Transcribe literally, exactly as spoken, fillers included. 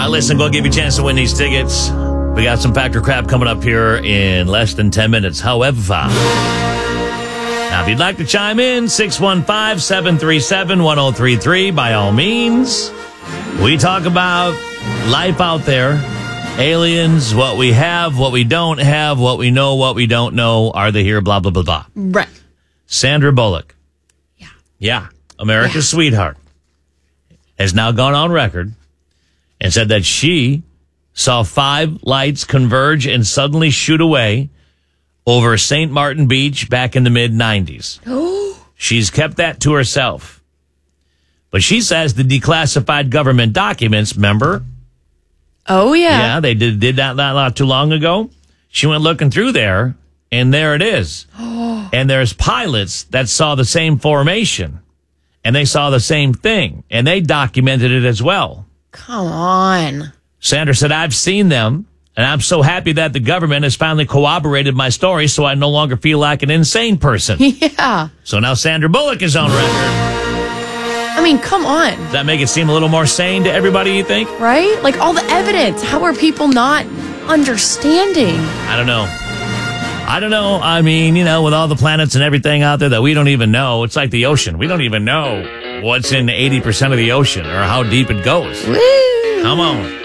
right, listen, we'll give you a chance to win these tickets. We got some Factor Crap coming up here in less than ten minutes. However, now if you'd like to chime in, six one five, seven three seven, one oh three three, by all means. We talk about life out there, aliens, what we have, what we don't have, what we know, what we don't know. Are they here? Blah, blah, blah, blah. Right. Sandra Bullock. Yeah. Yeah. America's Yeah. sweetheart has now gone on record and said that she saw five lights converge and suddenly shoot away over Saint Martin Beach back in the mid nineties. She's kept that to herself. But she says the declassified government documents, remember? Oh, yeah. Yeah, they did, did that not, not too long ago. She went looking through there, and there it is. And there's pilots that saw the same formation, and they saw the same thing, and they documented it as well. Come on. Sandra said, I've seen them, and I'm so happy that the government has finally corroborated my story so I no longer feel like an insane person. Yeah. So now Sandra Bullock is on record. I mean, come on. Does that make it seem a little more sane to everybody, you think? Right? Like, all the evidence. How are people not understanding? I don't know. I don't know. I mean, you know, with all the planets and everything out there that we don't even know, it's like the ocean. We don't even know what's in eighty percent of the ocean or how deep it goes. Woo! Come on.